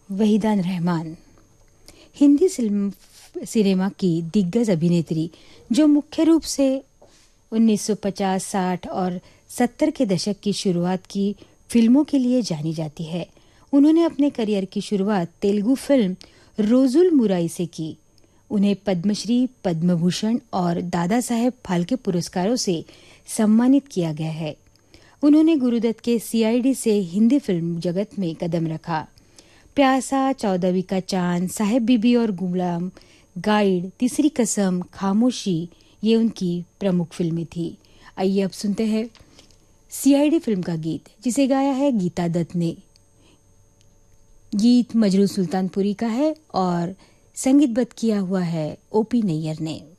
Waheeda Rehman Hindi cinema की दिग्गज अभिनेत्री जो मुख्य रूप से 1950, 60 और 70 के दशक की शुरुआत की फिल्मों के लिए जानी जाती है। उन्होंने अपने करियर की शुरुआत तेलुगु फिल्म रोजुल मुराई से की। उन्हें पद्मश्री, पद्म भूषण और दादा साहेब फाल्के पुरस्कारों से सम्मानित किया गया है। उन्होंने गुरुदत्त के सीआईडी से हिंदी फिल्म जगत में कदम रखा। प्यासा, 14वीं का चांद, साहेब बीबी और गुलाम, गाइड, तीसरी कसम, खामोशी ये उनकी प्रमुख फिल्में थी। आइए अब सुनते हैं सीआईडी फिल्म का गीत, जिसे गाया है गीता दत्त ने। गीत मजरू सुल्तानपुरी का है और संगीतबद्ध किया हुआ है ओपी नैयर ने।